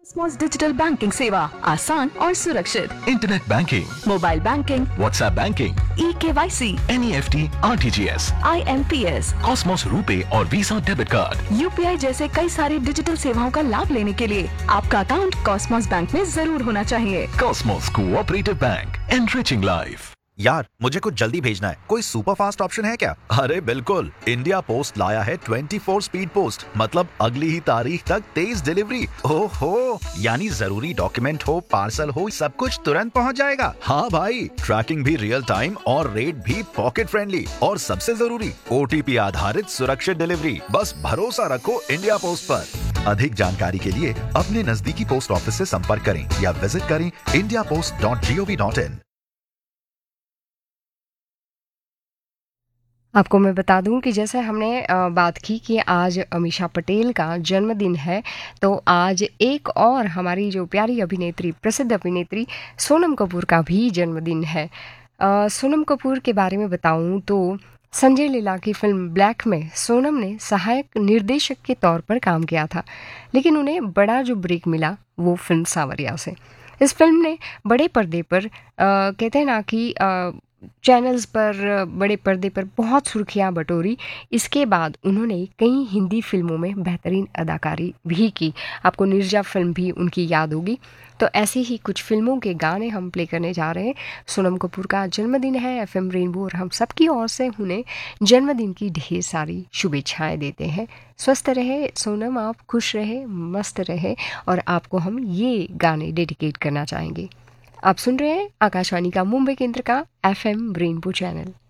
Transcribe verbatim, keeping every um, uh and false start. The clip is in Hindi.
कॉस्मोस डिजिटल बैंकिंग सेवा आसान और सुरक्षित। Internet banking, mobile banking, WhatsApp banking, e KYC, NEFT, RTGS, I am P S, Cosmos RuPay और वीसा डेबिट कार्ड, यूपीआई जैसे कई सारी डिजिटल सेवाओं का लाभ लेने के लिए आपका अकाउंट कॉस्मोस बैंक में जरूर होना चाहिए। Cosmos cooperative bank, enriching life. यार मुझे कुछ जल्दी भेजना है, कोई सुपर फास्ट ऑप्शन है क्या? अरे बिल्कुल, इंडिया पोस्ट लाया है चौबीस स्पीड पोस्ट, मतलब अगली ही तारीख तक तेज डिलीवरी। ओहो, यानी जरूरी डॉक्यूमेंट हो, पार्सल हो, सब कुछ तुरंत पहुंच जाएगा। हाँ भाई, ट्रैकिंग भी रियल टाइम और रेट भी पॉकेट फ्रेंडली, और सबसे जरूरी ओटीपी आधारित सुरक्षित डिलीवरी। बस भरोसा रखो इंडिया पोस्ट पर। अधिक जानकारी के लिए अपने नजदीकी पोस्ट ऑफिस से संपर्क करें या विजिट करें India post dot G O V dot in. आपको मैं बता दूं कि जैसे हमने बात की कि आज अमीषा पटेल का जन्मदिन है, तो आज एक और हमारी जो प्यारी अभिनेत्री, प्रसिद्ध अभिनेत्री सोनम कपूर का भी जन्मदिन है। आ, सोनम कपूर के बारे में बताऊं तो संजय लीला की फिल्म ब्लैक में सोनम ने सहायक निर्देशक के तौर पर काम किया था, लेकिन उन्हें बड़ा जो ब्रेक मिला वो फिल्म सावरिया से। इस फिल्म ने बड़े पर्दे पर आ, कहते हैं ना कि आ, चैनल्स पर, बड़े पर्दे पर बहुत सुर्खियां बटोरी। इसके बाद उन्होंने कई हिंदी फिल्मों में बेहतरीन अदाकारी भी की। आपको निर्जा फिल्म भी उनकी याद होगी। तो ऐसी ही कुछ फिल्मों के गाने हम प्ले करने जा रहे हैं। सोनम कपूर का जन्मदिन है, एफएम रेनबो और हम सबकी ओर से उन्हें जन्मदिन की ढेर सारी शुभेच्छाएं देते हैं। स्वस्थ रहे सोनम, आप खुश रहे, मस्त रहे, और आपको हम ये गाने डेडिकेट करना चाहेंगे। आप सुन रहे हैं आकाशवाणी का मुंबई केंद्र का एफएम रेनबो चैनल।